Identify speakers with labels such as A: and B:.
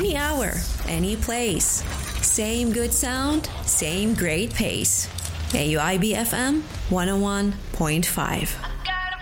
A: any hour, any place. Same good sound, same great pace. AUIB FM 101.5.